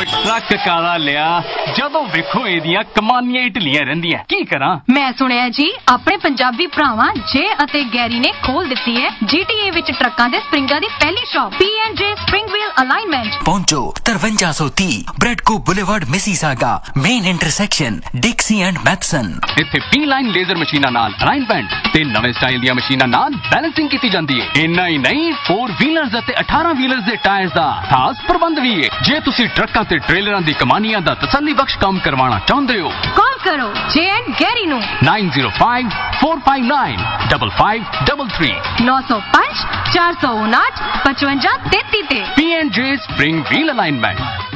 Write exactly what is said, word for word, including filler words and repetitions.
Truck काला लिया जदों वेखो एदियां कमानियां ढिलियां रहिंदियां की करा। मैं सुनिया जी अपने पंजाबी भरावां जे अते गैरी ने खोल दित्ती है जीटीए विच ट्रकां दे स्प्रिंगां दी पहली shop P and J spring wheel alignment. पहुंचो तिरवंजा सौ तीस ब्रेडको boulevard Mississauga main intersection डिक्सी and Mathison. इत्थे पी लाइन लेजर मशीनां नाल अलाइनमेंट ते नवे स्टाइल दी मशीनां नाल बैलेंसिंग कीती जांदी है। इन्ना ही नहीं फोर व्हीलर्स अते अठारह व्हीलर्स दे टायर्स दा खास प्रबंध भी है। जे तुसी ट्रकां ते ट्रेलरां दी कमानियां दा तसल्ली बख्श काम करवाना चाहुंदे हो कॉल करो जे एंड गैरी नू nine zero five four five nine double five double three नौ सौ पांच चार सौ उनाठ पचवंजा तेती ते P and J spring wheel alignment.